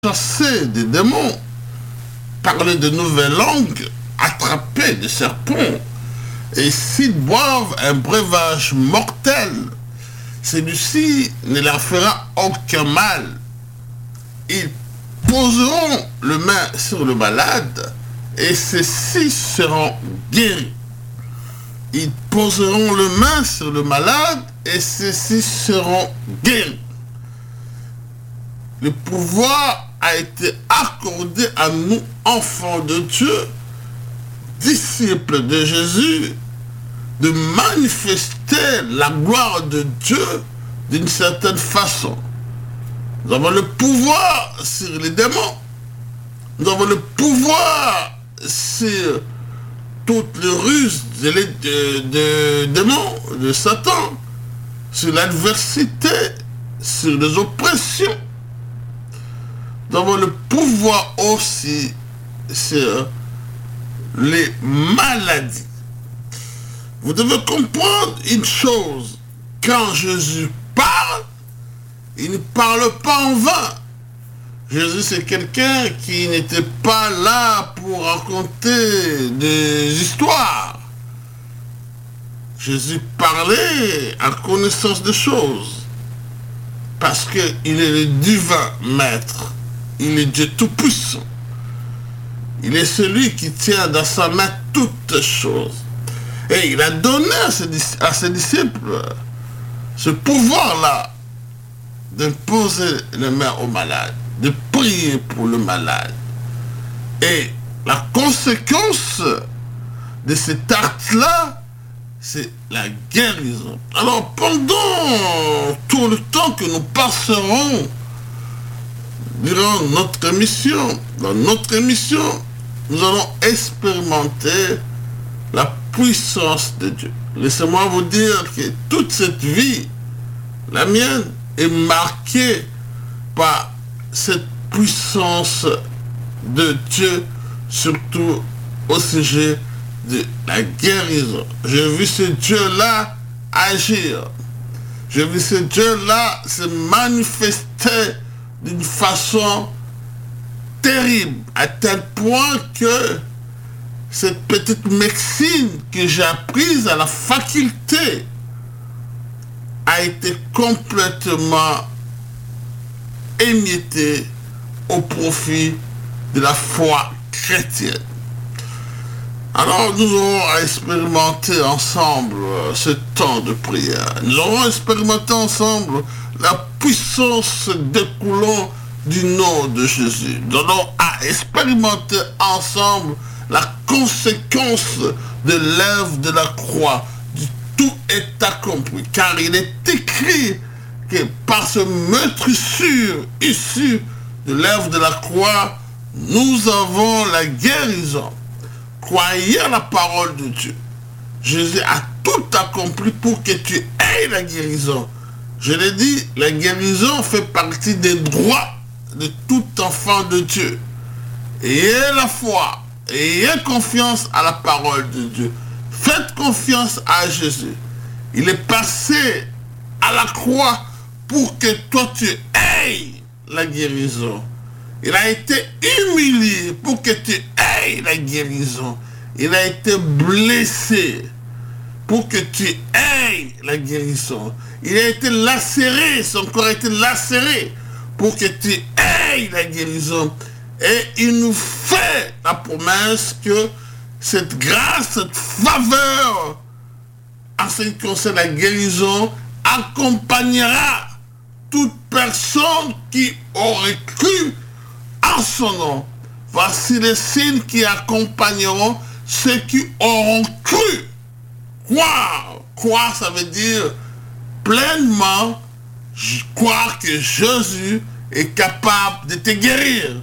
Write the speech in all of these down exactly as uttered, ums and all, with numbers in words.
chasser des démons, parler de nouvelles langues, attraper des serpents, et s'ils boivent un breuvage mortel, celui-ci ne leur fera aucun mal. Ils poseront le main sur le malade, et ceux-ci seront guéris. Ils poseront le main sur le malade, et ceux-ci seront guéris. Le pouvoir a été accordé à nous, enfants de Dieu, disciples de Jésus, de manifester la gloire de Dieu d'une certaine façon. Nous avons le pouvoir sur les démons. Nous avons le pouvoir sur toutes les ruses des de, de, de démons, de Satan, sur l'adversité, sur les oppressions. Nous avons le pouvoir aussi sur les maladies. Vous devez comprendre une chose. Quand Jésus parle, il ne parle pas en vain. Jésus, c'est quelqu'un qui n'était pas là pour raconter des histoires. Jésus parlait en connaissance des choses. Parce qu'il est le divin maître. Il est Dieu tout-puissant. Il est celui qui tient dans sa main toutes choses. Et il a donné à ses, à ses disciples ce pouvoir-là d'imposer les mains aux malades, de prier pour le malade. Et la conséquence de cet acte-là, c'est la guérison. Alors pendant tout le temps que nous passerons durant notre émission, dans notre émission, nous allons expérimenter la puissance de Dieu. Laissez-moi vous dire que toute cette vie, la mienne, est marquée par cette puissance de Dieu, surtout au sujet de la guérison. J'ai vu ce Dieu-là agir. J'ai vu ce Dieu-là se manifester d'une façon terrible, à tel point que cette petite médecine que j'ai apprise à la faculté a été complètement émiettée au profit de la foi chrétienne. Alors nous aurons à expérimenter ensemble ce temps de prière. Nous aurons expérimenté ensemble la puissance découlant du nom de Jésus. Nous aurons à expérimenter ensemble la conséquence de l'œuvre de la croix. Du tout est accompli. Car il est écrit que par ce meurtrissure issu de l'œuvre de la croix, nous avons la guérison. Croyez à la parole de Dieu. Jésus a tout accompli pour que tu aies la guérison. Je l'ai dit, la guérison fait partie des droits de tout enfant de Dieu. Ayez la foi, ayez confiance à la parole de Dieu. Faites confiance à Jésus. Il est passé à la croix pour que toi tu aies la guérison. Il a été humilié pour que tu aies la guérison. Il a été blessé pour que tu aies la guérison. Il a été lacéré, son corps a été lacéré pour que tu aies la guérison. Et il nous fait la promesse que cette grâce, cette faveur, en ce qui concerne la guérison, accompagnera toute personne qui aurait cru en son nom. Voici les signes qui accompagneront ceux qui auront cru. Croire. Croire, ça veut dire pleinement croire que Jésus est capable de te guérir.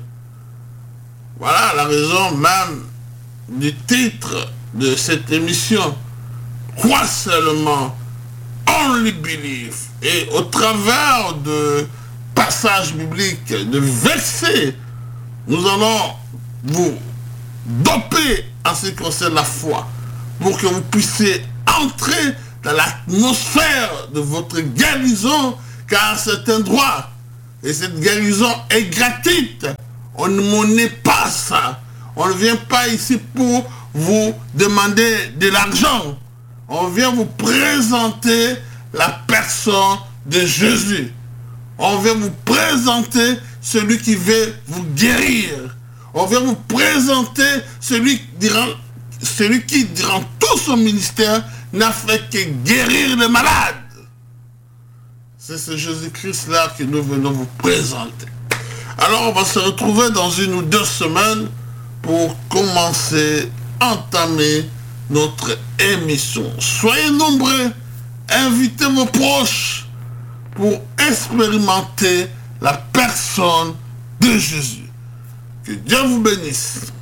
Voilà la raison même du titre de cette émission. Crois seulement, only believe. Et au travers de passages bibliques, de versets, nous allons vous doper en ce qui concerne la foi, pour que vous puissiez entrer dans l'atmosphère de votre guérison, car c'est un droit. Et cette guérison est gratuite. On ne monnaie pas ça. On ne vient pas ici pour vous demander de l'argent. On vient vous présenter la personne de Jésus. On vient vous présenter celui qui veut vous guérir. On vient vous présenter celui, durant, celui qui, durant tout son ministère, n'a fait que guérir les malades. C'est ce Jésus-Christ-là que nous venons vous présenter. Alors, on va se retrouver dans une ou deux semaines pour commencer, entamer notre émission. Soyez nombreux, invitez vos proches pour expérimenter la personne de Jésus. Que Dieu vous bénisse.